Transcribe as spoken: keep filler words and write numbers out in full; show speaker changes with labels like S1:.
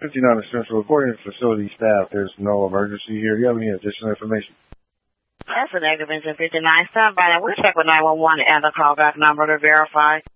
S1: fifty-nine Central, according to facility staff, there's no emergency here. Do you have any additional information?
S2: That's a negative engine fifty-nine. Stand by and we'll check with nine one one and the callback number to verify.